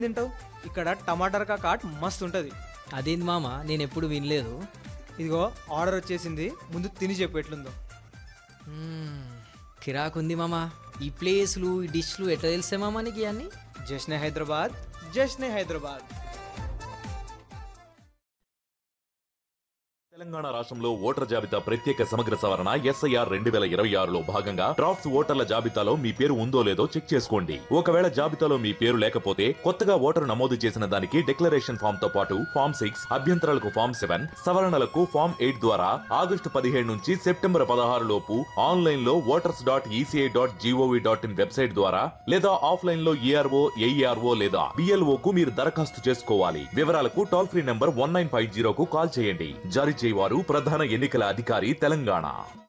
తింటావు? ఇక్కడ టమాటర్ కాట్ మస్తు ఉంటుంది. అదేంది మామ, నేను ఎప్పుడు వినలేదు. ఇదిగో ఆర్డర్ వచ్చేసింది, ముందు తిని చెప్పు ఎట్లుందో. కిరాకుంది మామ. ఈ ప్లేస్లు ఈ డిష్లు ఎట్లా తెలిసే మామ నీకు అన్నీ? జశ్నే హైదరాబాద్, జశ్నే హైదరాబాద్. తెలంగాణ రాష్ట్రంలో ఓటర్ జాబితా ప్రత్యేక సమగ్ర సవరణ SIR 2026లో భాగంగా డ్రాఫ్ట్స్ ఓటర్ల జాబితాలో మీ పేరు ఉందో లేదో చెక్ చేసుకోండి. ఒకవేళ జాబితాలో మీ పేరు లేకపోతే కొత్తగా ఓటరు నమోదు చేసిన దానికి డిక్లరేషన్ ఫామ్ తో పాటు ఫామ్ 6, అభ్యంతరాలకు ఫామ్ 7, సవరణలకు ఫామ్ 8 ద్వారా ఆగస్టు 17 నుంచి సెప్టెంబర్ 16 లోపు ఆన్లైన్ లో voters.eci.gov.in వెబ్సైట్ ద్వారా లేదా ఆఫ్లైన్ లో ERO, AERO లేదా BLO కు మీరు దరఖాస్తు చేసుకోవాలి. వివరాలకు టోల్ ఫ్రీ నంబర్ 1950 కు కాల్ చేయండి. జారీ చేయవారు ప్రధాన ఎన్నికల అధికారి తెలంగాణ.